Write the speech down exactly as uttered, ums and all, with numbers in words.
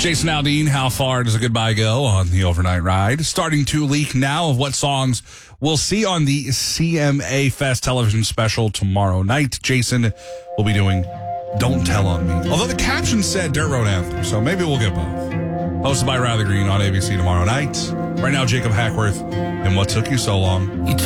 Jason Aldean, how far does a goodbye go on the overnight ride? Starting to leak now of what songs we'll see on the C M A Fest television special tomorrow night. Jason will be doing Don't Tell on Me. Although the caption said Dirt Road Anthem, so maybe we'll get both. Hosted by Riley Green on A B C tomorrow night. Right now, Jacob Hackworth and What Took You So Long. You